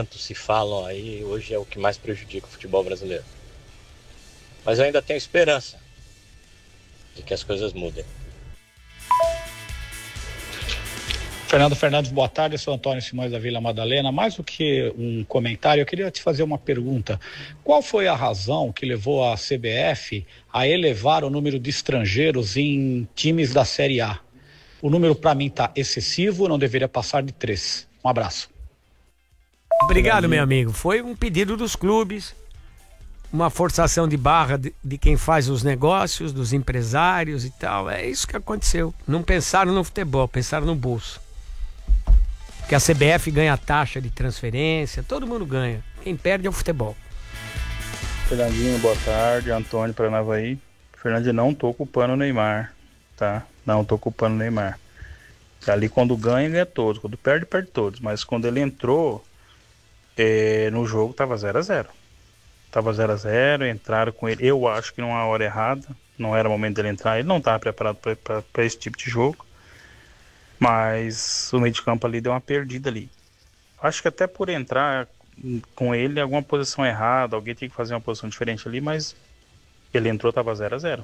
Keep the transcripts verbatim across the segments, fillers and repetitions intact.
tanto se falam aí, hoje é o que mais prejudica o futebol brasileiro. Mas eu ainda tenho esperança de que as coisas mudem. Fernando Fernandes, boa tarde, eu sou Antônio Simões da Vila Madalena. Mais do que um comentário, eu queria te fazer uma pergunta. Qual foi a razão que levou a C B F a elevar o número de estrangeiros em times da Série A? O número para mim está excessivo, não deveria passar de três. Um abraço. Obrigado, meu amigo. Foi um pedido dos clubes, uma forçação de barra de, de quem faz os negócios, dos empresários e tal. É isso que aconteceu. Não pensaram no futebol, pensaram no bolso. Que a C B F ganha taxa de transferência, todo mundo ganha. Quem perde é o futebol. Fernandinho, boa tarde. Antônio para Navaí. Fernandinho, não tô culpando o Neymar, tá? Não tô culpando o Neymar. Ali quando ganha, ganha todos. Quando perde, perde todos. Mas quando ele entrou, é, no jogo tava zero a zero. Tava zero a zero, entraram com ele. Eu acho que não é a hora errada. Não era o momento dele entrar. Ele não estava preparado para esse tipo de jogo. Mas o meio de campo ali deu uma perdida ali. Acho que até por entrar com ele, alguma posição errada, alguém tinha que fazer uma posição diferente ali, mas ele entrou, tava zero a zero.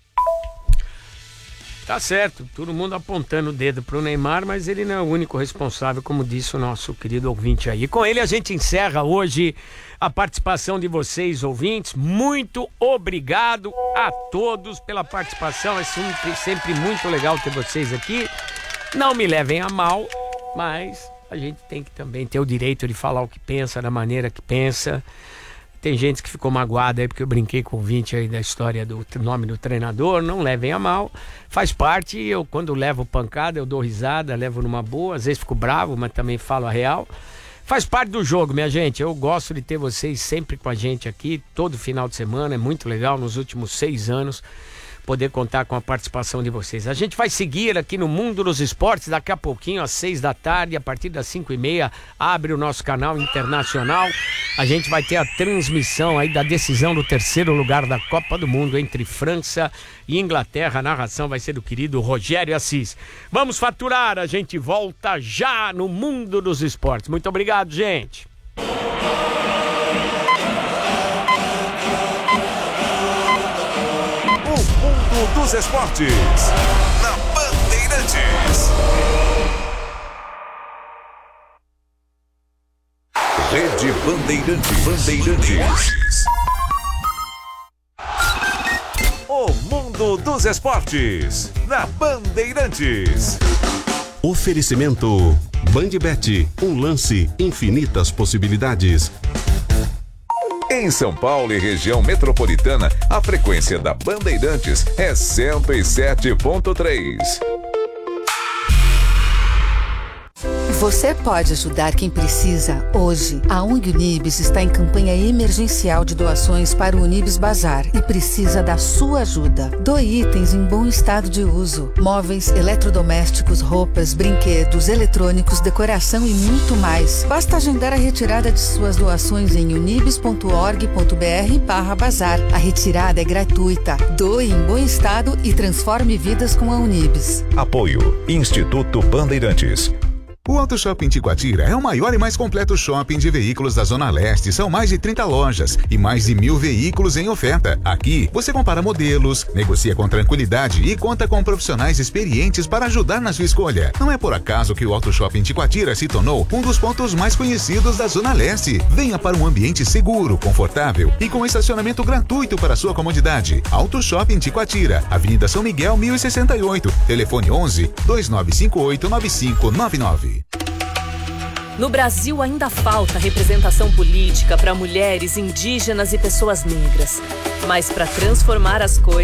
Tá certo, todo mundo apontando o dedo pro Neymar, mas ele não é o único responsável, como disse o nosso querido ouvinte aí. E com ele a gente encerra hoje a participação de vocês, ouvintes. Muito obrigado a todos pela participação, é sempre, sempre muito legal ter vocês aqui. Não me levem a mal, mas a gente tem que também ter o direito de falar o que pensa, da maneira que pensa. Tem gente que ficou magoada aí porque eu brinquei com o ouvinte aí da história do nome do treinador. Não levem a mal, faz parte. Eu, quando levo pancada, eu dou risada, levo numa boa. Às vezes fico bravo, mas também falo a real. Faz parte do jogo, minha gente. Eu gosto de ter vocês sempre com a gente aqui, todo final de semana. É muito legal, nos últimos seis anos, poder contar com a participação de vocês. A gente vai seguir aqui no Mundo dos Esportes, daqui a pouquinho, às seis da tarde, a partir das cinco e meia, abre o nosso canal internacional. A gente vai ter a transmissão aí da decisão do terceiro lugar da Copa do Mundo entre França e Inglaterra. A narração vai ser do querido Rogério Assis. Vamos faturar, a gente volta já no Mundo dos Esportes. Muito obrigado, gente. Dos Esportes, na Bandeirantes. Rede Bandeirantes. Bandeirantes. O Mundo dos Esportes, na Bandeirantes. Oferecimento Bandbet, um lance, infinitas possibilidades. Em São Paulo e região metropolitana, a frequência da Bandeirantes é cento e sete ponto três. Você pode ajudar quem precisa hoje. A O N G Unibis está em campanha emergencial de doações para o Unibis Bazar e precisa da sua ajuda. Doe itens em bom estado de uso. Móveis, eletrodomésticos, roupas, brinquedos, eletrônicos, decoração e muito mais. Basta agendar a retirada de suas doações em unibis ponto org ponto br barra bazar. A retirada é gratuita. Doe em bom estado e transforme vidas com a Unibis. Apoio Instituto Bandeirantes. O Auto Shopping Ticoatira é o maior e mais completo shopping de veículos da Zona Leste. São mais de trinta lojas e mais de mil veículos em oferta. Aqui, você compara modelos, negocia com tranquilidade e conta com profissionais experientes para ajudar na sua escolha. Não é por acaso que o Auto Shopping Ticoatira se tornou um dos pontos mais conhecidos da Zona Leste. Venha para um ambiente seguro, confortável e com estacionamento gratuito para sua comodidade. Auto Shopping Ticoatira, Avenida São Miguel, mil e sessenta e oito. Telefone onze, dois nove cinco oito, nove cinco nove nove. No Brasil ainda falta representação política para mulheres, indígenas e pessoas negras. Mas para transformar as coisas